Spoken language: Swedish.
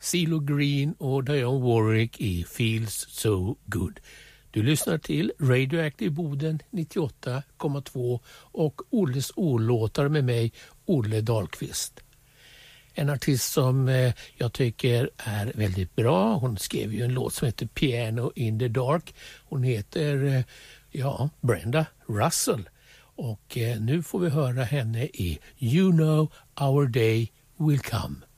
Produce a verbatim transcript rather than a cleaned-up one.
CeeLo Green och Dionne Warwick i Feels So Good. Du lyssnar till Radioactive Boden nittioåtta komma två och Olles ordlåtar med mig, Olle Dahlqvist. En artist som eh, jag tycker är väldigt bra. Hon skrev ju en låt som heter Piano in the Dark. Hon heter eh, ja, Brenda Russell. Och eh, nu får vi höra henne i You Know Our Day Will Come.